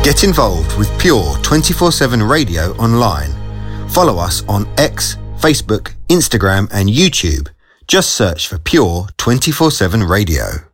Get involved with Pure 24/7 Radio online. Follow us on X, Facebook, Instagram and YouTube. Just search for Pure 24/7 Radio.